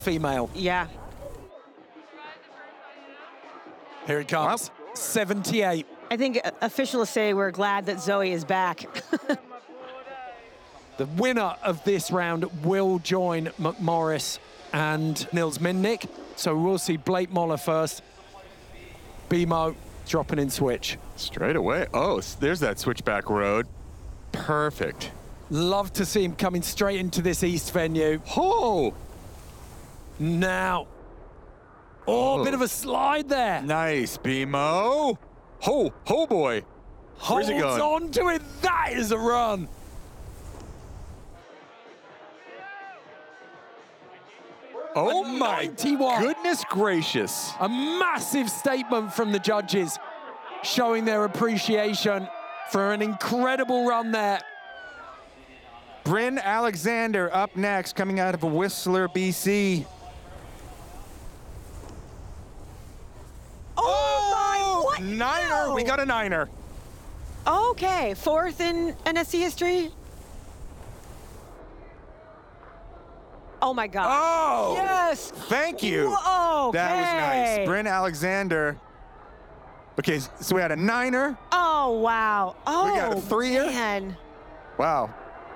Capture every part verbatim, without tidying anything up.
female. Yeah. Here it comes. Wow. seventy-eight. I think officials say we're glad that Zoe is back. The winner of this round will join McMorris and Nils Minnick. So we'll see Blake Moller first. B M O dropping in switch. Straight away. Oh, there's that switchback road. Perfect. Love to see him coming straight into this East venue. Oh! Now. Oh, Oh. a bit of a slide there. Nice, B M O. Ho, ho boy. Where's Holds he going? on to it. That is a run. Oh A my ninety-one. goodness gracious. A massive statement from the judges, showing their appreciation for an incredible run there. Bryn Alexander up next, coming out of Whistler, B C. Oh, my, what? Niner, No. we got a niner. Okay, fourth in N S C history. Oh my God. Oh! Yes. Thank you. Whoa, That was okay. nice. Bryn Alexander. Okay, so we had a niner. Oh, wow. Oh, We got a three-er? man. Wow.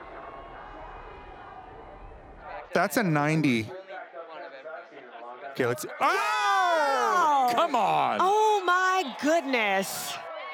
That's a ninety. Okay, let's see. Oh! Come on. Oh, my goodness.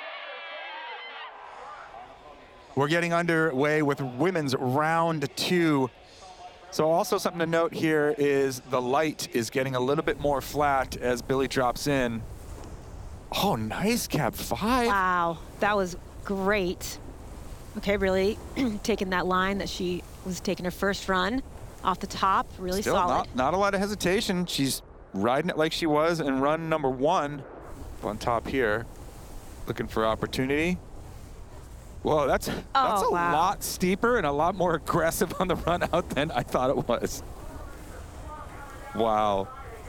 We're getting underway with women's round two. So also something to note here is the light is getting a little bit more flat as Billy drops in. Oh, nice cap five. Wow, that was great. Okay, really taking that line that she was taking her first run off the top, really Still solid. not, not a lot of hesitation. She's riding it like she was in run number one. On top here, looking for opportunity. Whoa, that's that's Oh, a wow. lot steeper and a lot more aggressive on the run out than I thought it was. Wow.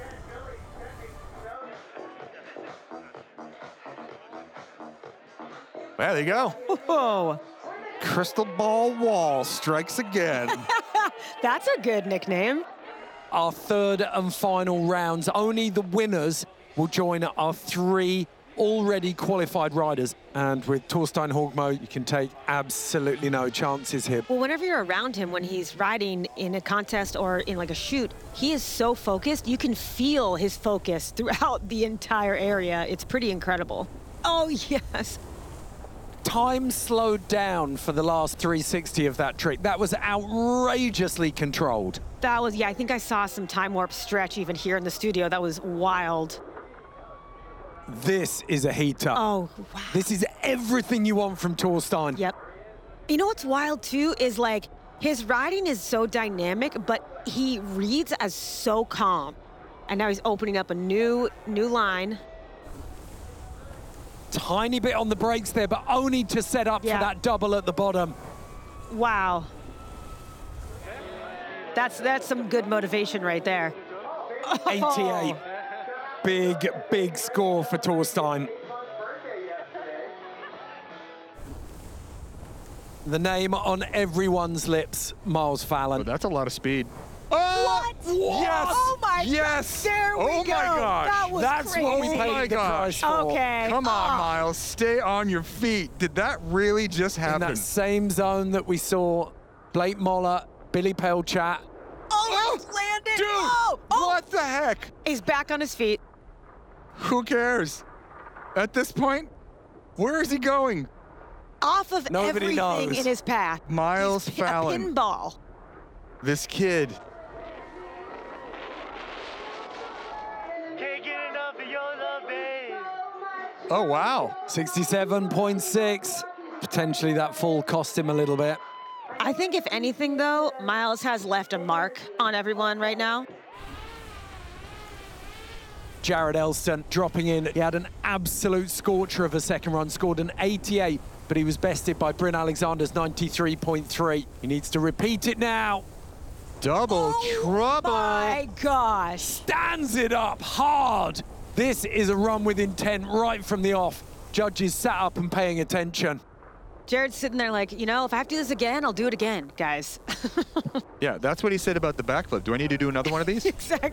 Well, there you go. Whoa, Crystal Ball Wall strikes again. that's a good nickname. Our third and final rounds. Only the winners will join our three already qualified riders. And with Torstein Hogmo, you can take absolutely no chances here. Well, whenever you're around him, when he's riding in a contest or in like a shoot, he is so focused. You can feel his focus throughout the entire area. It's pretty incredible. Oh, yes. Time slowed down for the last three sixty of that trick. That was outrageously controlled. That was, yeah, I think I saw some time warp stretch even here in the studio. That was wild. This is a heater. Oh, wow. This is everything you want from Torstein. Yep. You know what's wild too is like his riding is so dynamic, but he reads as so calm. And now he's opening up a new new line. Tiny bit on the brakes there, but only to set up Yeah. for that double at the bottom. Wow. That's that's some good motivation right there. eighty-eight. Big, big score for Torstein. The name on everyone's lips, Miles Fallon. Oh, that's a lot of speed. Oh, What? Yes. Oh my Yes. God. There we oh go. my gosh. That was That's crazy. what we Oh paid my the price gosh. for. Okay. Come on, Oh. Miles. Stay on your feet. Did that really just In happen? that same zone that we saw Blake Moller, Billy Pelchat. Oh, he landed. Dude, Oh, oh. what the heck? He's back on his feet. Who cares? At this point, where is he going? Off of Nobody everything knows. in his path. Miles He's pi- Fallon. A pinball. This kid. Can't get enough of your love, babe. Oh, wow. sixty-seven point six. Potentially that fall cost him a little bit. I think if anything though, Miles has left a mark on everyone right now. Jared Elston dropping in. He had an absolute scorcher of a second run, scored an eighty-eight, but he was bested by Bryn Alexander's ninety-three point three. He needs to repeat it now. Double trouble. Oh my gosh. Stands it up hard. This is a run with intent right from the off. Judges sat up and paying attention. Jared's sitting there like, you know, if I have to do this again, I'll do it again, guys. Yeah, that's what he said about the backflip. Do I need to do another one of these? Exactly.